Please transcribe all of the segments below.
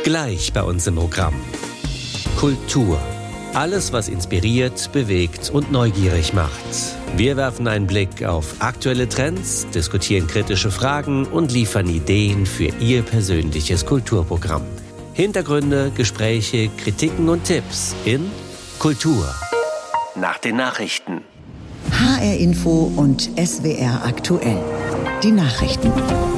Gleich bei uns im Programm. Kultur. Alles, was inspiriert, bewegt und neugierig macht. Wir werfen einen Blick auf aktuelle Trends, diskutieren kritische Fragen und liefern Ideen für Ihr persönliches Kulturprogramm. Hintergründe, Gespräche, Kritiken und Tipps in Kultur. Nach den Nachrichten. HR Info und SWR aktuell. Die Nachrichten.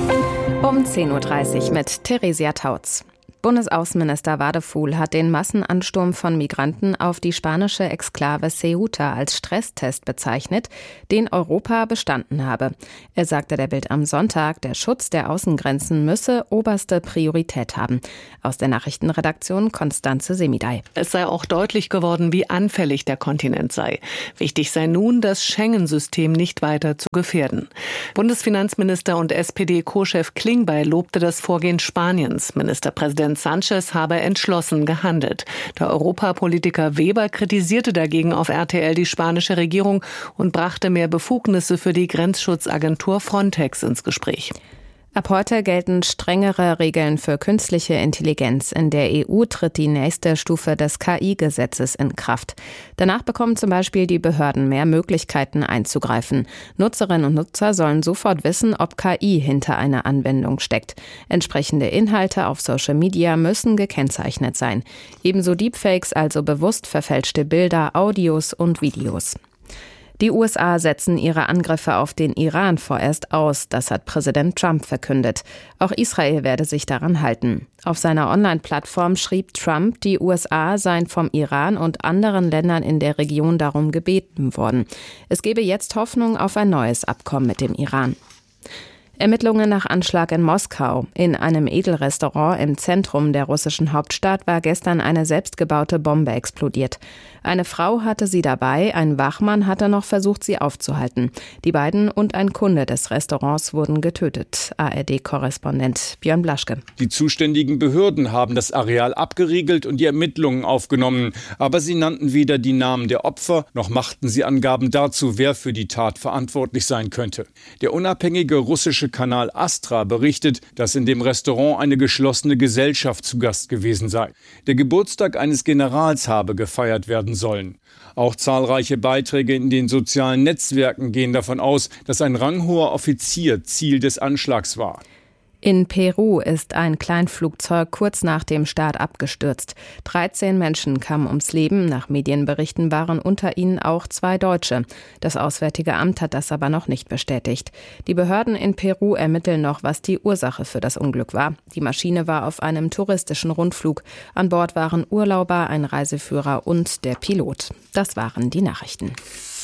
Um 10.30 Uhr mit Theresia Tautz. Bundesaußenminister Wadefuhl hat den Massenansturm von Migranten auf die spanische Exklave Ceuta als Stresstest bezeichnet, den Europa bestanden habe. Er sagte der Bild am Sonntag, der Schutz der Außengrenzen müsse oberste Priorität haben. Aus der Nachrichtenredaktion Constanze Semidey. Es sei auch deutlich geworden, wie anfällig der Kontinent sei. Wichtig sei nun, das Schengen-System nicht weiter zu gefährden. Bundesfinanzminister und SPD-Co-Chef Klingbeil lobte das Vorgehen Spaniens. Ministerpräsident Sanchez habe entschlossen gehandelt. Der Europapolitiker Weber kritisierte dagegen auf RTL die spanische Regierung und brachte mehr Befugnisse für die Grenzschutzagentur Frontex ins Gespräch. Ab heute gelten strengere Regeln für künstliche Intelligenz. In der EU tritt die nächste Stufe des KI-Gesetzes in Kraft. Danach bekommen zum Beispiel die Behörden mehr Möglichkeiten einzugreifen. Nutzerinnen und Nutzer sollen sofort wissen, ob KI hinter einer Anwendung steckt. Entsprechende Inhalte auf Social Media müssen gekennzeichnet sein. Ebenso Deepfakes, also bewusst verfälschte Bilder, Audios und Videos. Die USA setzen ihre Angriffe auf den Iran vorerst aus, das hat Präsident Trump verkündet. Auch Israel werde sich daran halten. Auf seiner Online-Plattform schrieb Trump, die USA seien vom Iran und anderen Ländern in der Region darum gebeten worden. Es gebe jetzt Hoffnung auf ein neues Abkommen mit dem Iran. Ermittlungen nach Anschlag in Moskau. In einem Edelrestaurant im Zentrum der russischen Hauptstadt war gestern eine selbstgebaute Bombe explodiert. Eine Frau hatte sie dabei, ein Wachmann hatte noch versucht, sie aufzuhalten. Die beiden und ein Kunde des Restaurants wurden getötet. ARD-Korrespondent Björn Blaschke. Die zuständigen Behörden haben das Areal abgeriegelt und die Ermittlungen aufgenommen. Aber sie nannten weder die Namen der Opfer, noch machten sie Angaben dazu, wer für die Tat verantwortlich sein könnte. Der unabhängige russische Kanal Astra berichtet, dass in dem Restaurant eine geschlossene Gesellschaft zu Gast gewesen sei. Der Geburtstag eines Generals habe gefeiert werden sollen. Auch zahlreiche Beiträge in den sozialen Netzwerken gehen davon aus, dass ein ranghoher Offizier Ziel des Anschlags war. In Peru ist ein Kleinflugzeug kurz nach dem Start abgestürzt. 13 Menschen kamen ums Leben. Nach Medienberichten waren unter ihnen auch 2 Deutsche. Das Auswärtige Amt hat das aber noch nicht bestätigt. Die Behörden in Peru ermitteln noch, was die Ursache für das Unglück war. Die Maschine war auf einem touristischen Rundflug. An Bord waren Urlauber, ein Reiseführer und der Pilot. Das waren die Nachrichten.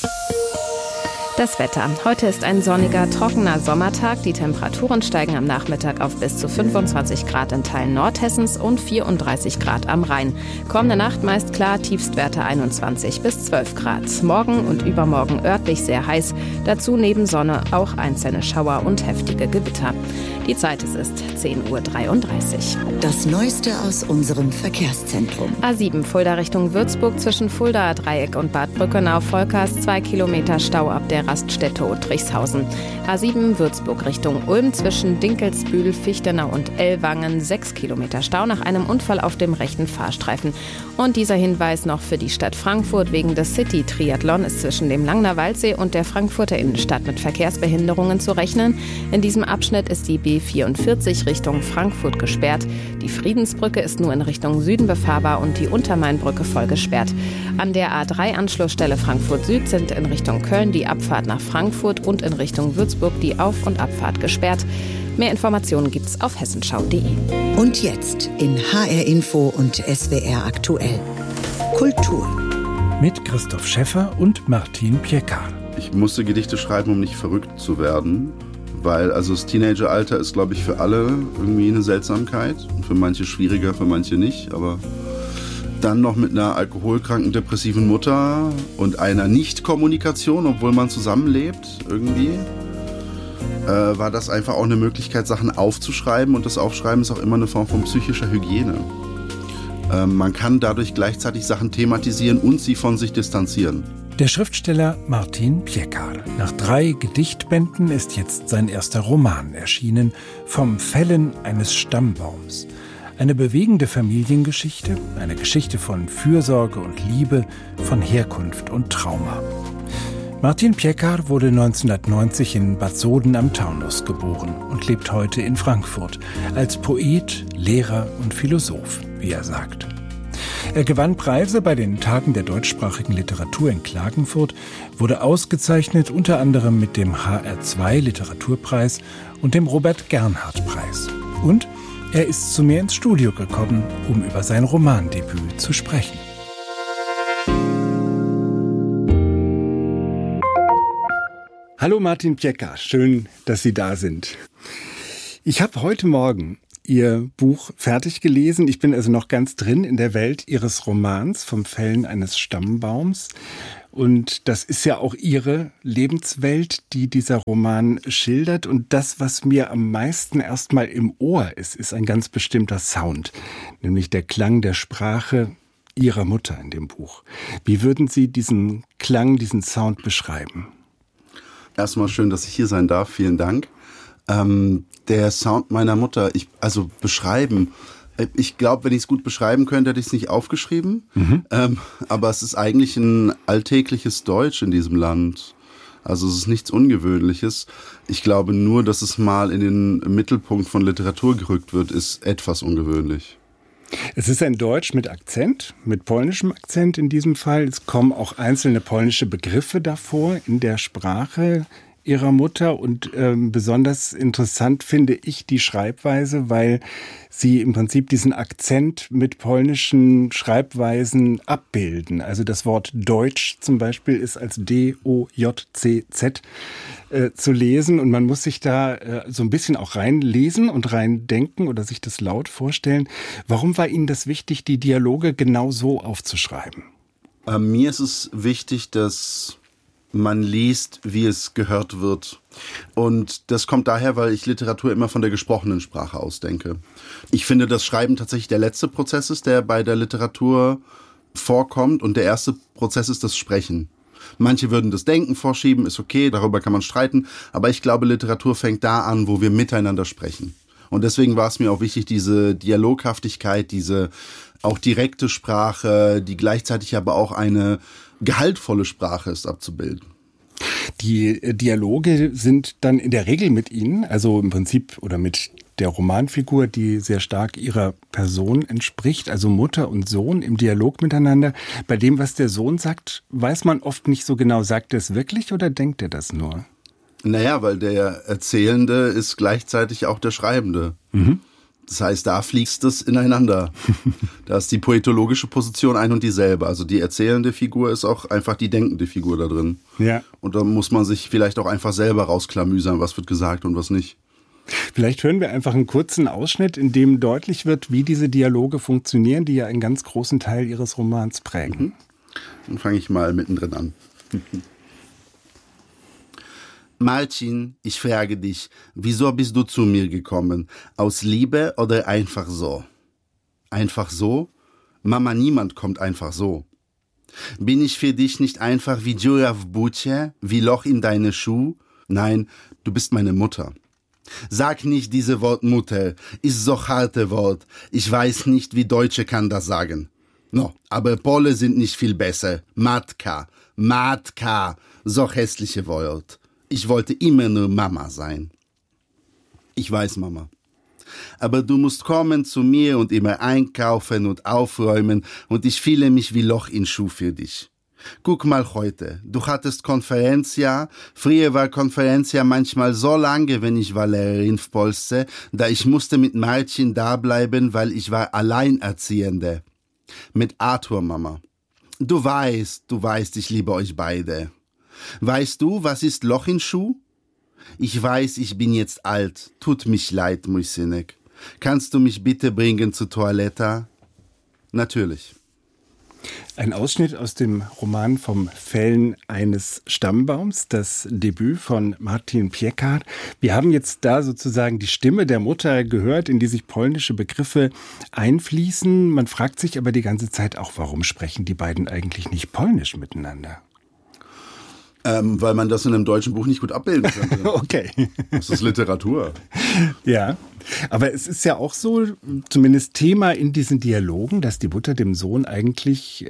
Das Wetter. Heute ist ein sonniger, trockener Sommertag. Die Temperaturen steigen am Nachmittag auf bis zu 25 Grad in Teilen Nordhessens und 34 Grad am Rhein. Kommende Nacht meist klar, Tiefstwerte 21 bis 12 Grad. Morgen und übermorgen örtlich sehr heiß. Dazu neben Sonne auch einzelne Schauer und heftige Gewitter. Die Zeit ist 10.33 Uhr. Das Neueste aus unserem Verkehrszentrum. A7 Fulda Richtung Würzburg zwischen Fuldaer Dreieck und Bad Brückenau-Volkers 2 Kilometer Stau ab der Raststätte Uttrichshausen. A7 Würzburg Richtung Ulm zwischen Dinkelsbühl, Fichtenau und Ellwangen 6 Kilometer Stau nach einem Unfall auf dem rechten Fahrstreifen. Und dieser Hinweis noch für die Stadt Frankfurt wegen des City-Triathlon ist zwischen dem Langner Waldsee und der Frankfurter Innenstadt mit Verkehrsbehinderungen zu rechnen. In diesem Abschnitt ist die B44 Richtung Frankfurt gesperrt. Die Friedensbrücke ist nur in Richtung Süden befahrbar und die Untermainbrücke voll gesperrt. An der A3-Anschlussstelle Frankfurt Süd sind in Richtung Köln die Abfahrt nach Frankfurt und in Richtung Würzburg die Auf- und Abfahrt gesperrt. Mehr Informationen gibt's auf hessenschau.de. Und jetzt in HR Info und SWR aktuell. Kultur. Mit Christoph Schäffer und Martin Piekar. Ich musste Gedichte schreiben, um nicht verrückt zu werden. Weil also das Teenageralter ist, glaube ich, für alle irgendwie eine Seltsamkeit. Für manche schwieriger, für manche nicht. Aber dann noch mit einer alkoholkranken, depressiven Mutter und einer Nicht-Kommunikation, obwohl man zusammenlebt, irgendwie, war das einfach auch eine Möglichkeit, Sachen aufzuschreiben. Und das Aufschreiben ist auch immer eine Form von psychischer Hygiene. Man kann dadurch gleichzeitig Sachen thematisieren und sie von sich distanzieren. Der Schriftsteller Martin Piekar. Nach 3 Gedichtbänden ist jetzt sein erster Roman erschienen, Vom Fällen eines Stammbaums. Eine bewegende Familiengeschichte, eine Geschichte von Fürsorge und Liebe, von Herkunft und Trauma. Martin Piekar wurde 1990 in Bad Soden am Taunus geboren und lebt heute in Frankfurt als Poet, Lehrer und Philosoph, wie er sagt. Er gewann Preise bei den Tagen der deutschsprachigen Literatur in Klagenfurt, wurde ausgezeichnet unter anderem mit dem HR2 Literaturpreis und dem Robert-Gernhardt-Preis. Und er ist zu mir ins Studio gekommen, um über sein Romandebüt zu sprechen. Hallo Martin Piekar, schön, dass Sie da sind. Ich habe heute Morgen Ihr Buch fertig gelesen. Ich bin also noch ganz drin in der Welt Ihres Romans Vom Fällen eines Stammbaums. Und das ist ja auch Ihre Lebenswelt, die dieser Roman schildert. Und das, was mir am meisten erstmal im Ohr ist, ist ein ganz bestimmter Sound, nämlich der Klang der Sprache Ihrer Mutter in dem Buch. Wie würden Sie diesen Klang, diesen Sound beschreiben? Erstmal schön, dass ich hier sein darf. Vielen Dank. Der Sound meiner Mutter, beschreiben. Ich glaube, wenn ich es gut beschreiben könnte, hätte ich es nicht aufgeschrieben. Aber es ist eigentlich ein alltägliches Deutsch in diesem Land. Also es ist nichts Ungewöhnliches. Ich glaube nur, dass es mal in den Mittelpunkt von Literatur gerückt wird, ist etwas ungewöhnlich. Es ist ein Deutsch mit Akzent, mit polnischem Akzent in diesem Fall. Es kommen auch einzelne polnische Begriffe davor in der Sprache Ihrer Mutter. Und besonders interessant finde ich die Schreibweise, weil Sie im Prinzip diesen Akzent mit polnischen Schreibweisen abbilden. Also das Wort Deutsch zum Beispiel ist als D-O-J-C-Z zu lesen. Und man muss sich da so ein bisschen auch reinlesen und reindenken oder sich das laut vorstellen. Warum war Ihnen das wichtig, die Dialoge genau so aufzuschreiben? Mir ist es wichtig, dass man liest, wie es gehört wird. Und das kommt daher, weil ich Literatur immer von der gesprochenen Sprache aus denke. Ich finde, dass Schreiben tatsächlich der letzte Prozess ist, der bei der Literatur vorkommt. Und der erste Prozess ist das Sprechen. Manche würden das Denken vorschieben, ist okay, darüber kann man streiten. Aber ich glaube, Literatur fängt da an, wo wir miteinander sprechen. Und deswegen war es mir auch wichtig, diese Dialoghaftigkeit, diese auch direkte Sprache, die gleichzeitig aber auch eine gehaltvolle Sprache ist, abzubilden. Die Dialoge sind dann in der Regel mit Ihnen, also im Prinzip oder mit der Romanfigur, die sehr stark Ihrer Person entspricht, also Mutter und Sohn im Dialog miteinander. Bei dem, was der Sohn sagt, weiß man oft nicht so genau, sagt er es wirklich oder denkt er das nur? Naja, weil der Erzählende ist gleichzeitig auch der Schreibende. Das heißt, da fließt es ineinander. Da ist die poetologische Position ein und dieselbe. Also die erzählende Figur ist auch einfach die denkende Figur da drin. Ja. Und da muss man sich vielleicht auch einfach selber rausklamüsern, was wird gesagt und was nicht. Vielleicht hören wir einfach einen kurzen Ausschnitt, in dem deutlich wird, wie diese Dialoge funktionieren, die ja einen ganz großen Teil Ihres Romans prägen. Dann fange ich mal mittendrin an. Martin, ich frage dich, wieso bist du zu mir gekommen? Aus Liebe oder einfach so? Einfach so? Mama, niemand kommt einfach so. Bin ich für dich nicht einfach wie Dziura w bucie, wie Loch in deine Schuh? Nein, du bist meine Mutter. Sag nicht diese Wort Mutter, ist so harte Wort. Ich weiß nicht, wie Deutsche kann das sagen. No, aber Pole sind nicht viel besser. Matka, Matka, so hässliche Wort. Ich wollte immer nur Mama sein. Ich weiß, Mama. Aber du musst kommen zu mir und immer einkaufen und aufräumen und ich fühle mich wie Loch in Schuh für dich. Guck mal heute, du hattest Konferenzjahr. Früher war Konferenzjahr manchmal so lange, wenn ich war Lehrerin в Polsce, da ich musste mit Martin da bleiben, weil ich war Alleinerziehende. Mit Arthur, Mama. Du weißt, ich liebe euch beide. Weißt du, was ist Loch in Schuh? Ich weiß, ich bin jetzt alt. Tut mich leid, mój synek. Kannst du mich bitte bringen zur Toilette? Natürlich. Ein Ausschnitt aus dem Roman Vom Fällen eines Stammbaums, das Debüt von Martin Piekar. Wir haben jetzt da sozusagen die Stimme der Mutter gehört, in die sich polnische Begriffe einfließen. Man fragt sich aber die ganze Zeit auch, warum sprechen die beiden eigentlich nicht polnisch miteinander? Weil man das in einem deutschen Buch nicht gut abbilden könnte. Okay. Das ist Literatur. Ja, aber es ist ja auch so, zumindest Thema in diesen Dialogen, dass die Mutter dem Sohn eigentlich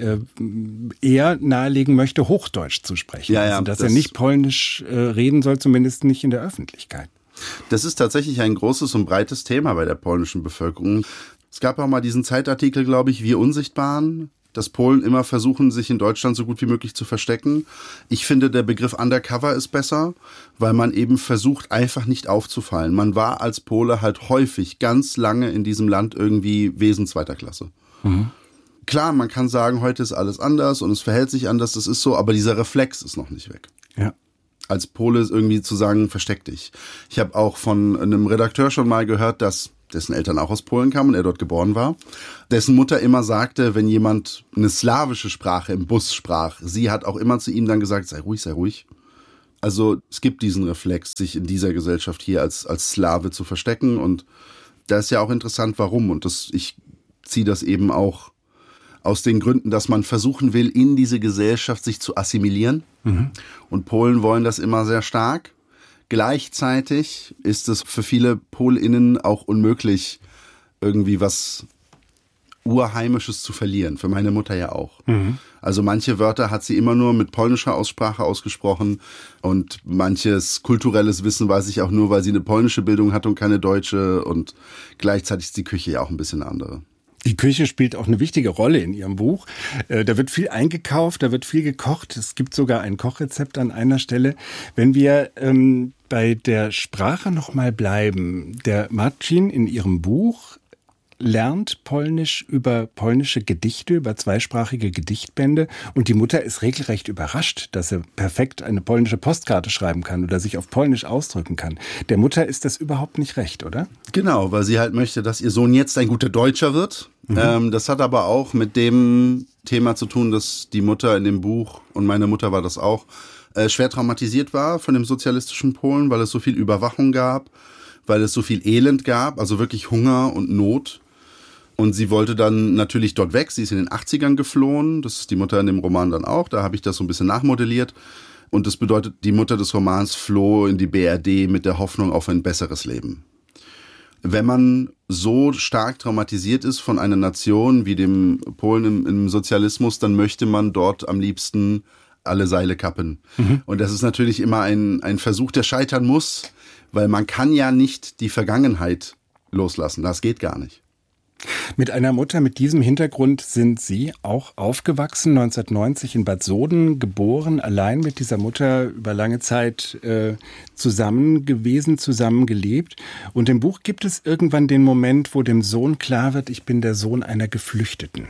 eher nahelegen möchte, Hochdeutsch zu sprechen. Ja, also, dass er nicht Polnisch reden soll, zumindest nicht in der Öffentlichkeit. Das ist tatsächlich ein großes und breites Thema bei der polnischen Bevölkerung. Es gab auch mal diesen Zeitartikel, glaube ich, Wir Unsichtbaren, dass Polen immer versuchen, sich in Deutschland so gut wie möglich zu verstecken. Ich finde, der Begriff Undercover ist besser, weil man eben versucht, einfach nicht aufzufallen. Man war als Pole halt häufig ganz lange in diesem Land irgendwie Wesen zweiter Klasse. Mhm. Klar, man kann sagen, heute ist alles anders und es verhält sich anders, das ist so, aber dieser Reflex ist noch nicht weg. Ja. Als Pole irgendwie zu sagen, versteck dich. Ich habe auch von einem Redakteur schon mal gehört, dass dessen Eltern auch aus Polen kamen und er dort geboren war, dessen Mutter immer sagte, wenn jemand eine slawische Sprache im Bus sprach, sie hat auch immer zu ihm dann gesagt, sei ruhig, sei ruhig. Also es gibt diesen Reflex, sich in dieser Gesellschaft hier als Slave zu verstecken und da ist ja auch interessant, warum. Und ich ziehe das eben auch aus den Gründen, dass man versuchen will, in diese Gesellschaft sich zu assimilieren. Mhm. Und Polen wollen das immer sehr stark. Gleichzeitig ist es für viele PolInnen auch unmöglich, irgendwie was Urheimisches zu verlieren. Für meine Mutter ja auch. Mhm. Also manche Wörter hat sie immer nur mit polnischer Aussprache ausgesprochen und manches kulturelles Wissen weiß ich auch nur, weil sie eine polnische Bildung hat und keine deutsche und gleichzeitig ist die Küche ja auch ein bisschen andere. Die Küche spielt auch eine wichtige Rolle in Ihrem Buch. Da wird viel eingekauft, da wird viel gekocht. Es gibt sogar ein Kochrezept an einer Stelle. Wenn wir bei der Sprache noch mal bleiben, der Marcin in Ihrem Buch lernt Polnisch über polnische Gedichte, über zweisprachige Gedichtbände und die Mutter ist regelrecht überrascht, dass er perfekt eine polnische Postkarte schreiben kann oder sich auf Polnisch ausdrücken kann. Der Mutter ist das überhaupt nicht recht, oder? Genau, weil sie halt möchte, dass ihr Sohn jetzt ein guter Deutscher wird. Mhm. Das hat aber auch mit dem Thema zu tun, dass die Mutter in dem Buch, und meine Mutter war das auch, schwer traumatisiert war von dem sozialistischen Polen, weil es so viel Überwachung gab, weil es so viel Elend gab, also wirklich Hunger und Not. Und sie wollte dann natürlich dort weg. Sie ist in den 80ern geflohen. Das ist die Mutter in dem Roman dann auch. Da habe ich das so ein bisschen nachmodelliert. Und das bedeutet, die Mutter des Romans floh in die BRD mit der Hoffnung auf ein besseres Leben. Wenn man so stark traumatisiert ist von einer Nation wie dem Polen im Sozialismus, dann möchte man dort am liebsten alle Seile kappen. Mhm. Und das ist natürlich immer ein Versuch, der scheitern muss, weil man kann ja nicht die Vergangenheit loslassen. Das geht gar nicht. Mit einer Mutter mit diesem Hintergrund sind Sie auch aufgewachsen, 1990 in Bad Soden geboren, allein mit dieser Mutter über lange Zeit zusammen gewesen, zusammen gelebt. Und im Buch gibt es irgendwann den Moment, wo dem Sohn klar wird, ich bin der Sohn einer Geflüchteten.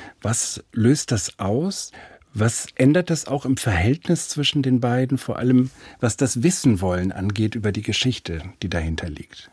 Was löst das aus? Was ändert das auch im Verhältnis zwischen den beiden, vor allem was das Wissenwollen angeht über die Geschichte, die dahinter liegt?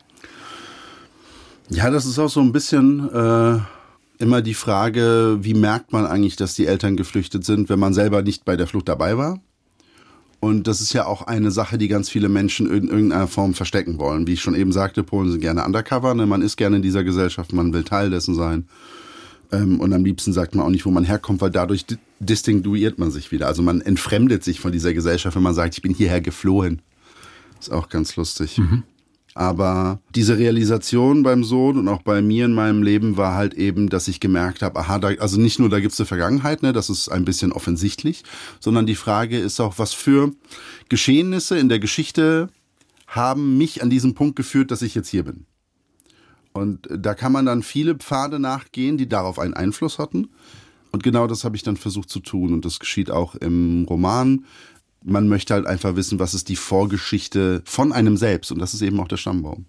Ja, das ist auch so ein bisschen immer die Frage, wie merkt man eigentlich, dass die Eltern geflüchtet sind, wenn man selber nicht bei der Flucht dabei war? Und das ist ja auch eine Sache, die ganz viele Menschen in irgendeiner Form verstecken wollen. Wie ich schon eben sagte, Polen sind gerne undercover, ne? Man ist gerne in dieser Gesellschaft, man will Teil dessen sein. Und am liebsten sagt man auch nicht, wo man herkommt, weil dadurch distinguiert man sich wieder. Also man entfremdet sich von dieser Gesellschaft, wenn man sagt, ich bin hierher geflohen. Ist auch ganz lustig. Mhm. Aber diese Realisation beim Sohn und auch bei mir in meinem Leben war halt eben, dass ich gemerkt habe, also nicht nur da gibt's eine Vergangenheit, ne, das ist ein bisschen offensichtlich, sondern die Frage ist auch, was für Geschehnisse in der Geschichte haben mich an diesen Punkt geführt, dass ich jetzt hier bin. Und da kann man dann viele Pfade nachgehen, die darauf einen Einfluss hatten. Und genau das habe ich dann versucht zu tun. Und das geschieht auch im Roman. Man möchte halt einfach wissen, was ist die Vorgeschichte von einem selbst. Und das ist eben auch der Stammbaum.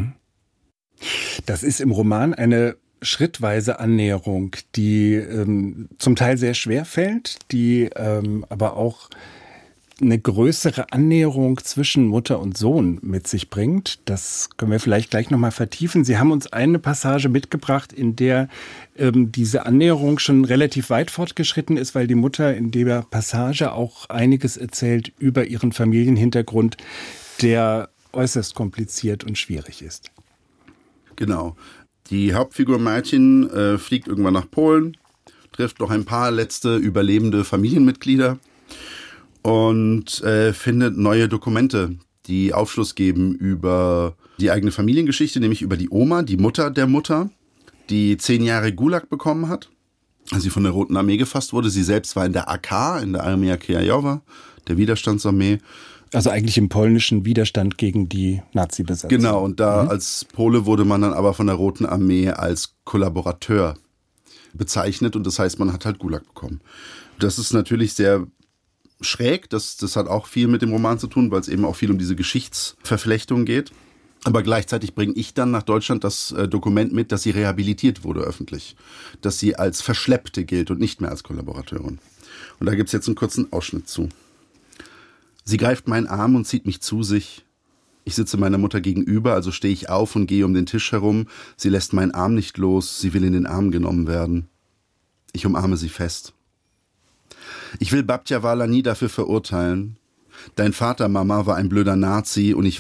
Das ist im Roman eine schrittweise Annäherung, die zum Teil sehr schwer fällt, die aber auch eine größere Annäherung zwischen Mutter und Sohn mit sich bringt. Das können wir vielleicht gleich nochmal vertiefen. Sie haben uns eine Passage mitgebracht, in der diese Annäherung schon relativ weit fortgeschritten ist, weil die Mutter in der Passage auch einiges erzählt über ihren Familienhintergrund, der äußerst kompliziert und schwierig ist. Genau. Die Hauptfigur Marcin fliegt irgendwann nach Polen, trifft noch ein paar letzte überlebende Familienmitglieder und findet neue Dokumente, die Aufschluss geben über die eigene Familiengeschichte, nämlich über die Oma, die Mutter der Mutter, die 10 Jahre Gulag bekommen hat, als sie von der Roten Armee gefasst wurde. Sie selbst war in der AK, in der Armia Krajowa, der Widerstandsarmee. Also eigentlich im polnischen Widerstand gegen die Nazi-Besetzung. Genau, und da als Pole wurde man dann aber von der Roten Armee als Kollaborateur bezeichnet und das heißt, man hat halt Gulag bekommen. Das ist natürlich sehr schräg, das hat auch viel mit dem Roman zu tun, weil es eben auch viel um diese Geschichtsverflechtung geht. Aber gleichzeitig bringe ich dann nach Deutschland das Dokument mit, dass sie rehabilitiert wurde öffentlich. Dass sie als Verschleppte gilt und nicht mehr als Kollaborateurin. Und da gibt's jetzt einen kurzen Ausschnitt zu. Sie greift meinen Arm und zieht mich zu sich. Ich sitze meiner Mutter gegenüber, also stehe ich auf und gehe um den Tisch herum. Sie lässt meinen Arm nicht los, sie will in den Arm genommen werden. Ich umarme sie fest. Ich will Babtja Wala nie dafür verurteilen. Dein Vater, Mama, war ein blöder Nazi und ich